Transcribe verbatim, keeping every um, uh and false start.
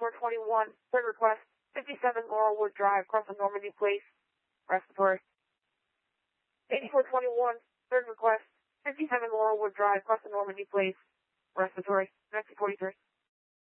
eighty-four twenty-one, third request, fifty-seven Laurelwood Drive, Crossing Normandy Place, respiratory. eighty-four twenty-one, third request, fifty-seven Laurelwood Drive, Crossing Normandy Place, respiratory, nineteen forty-three.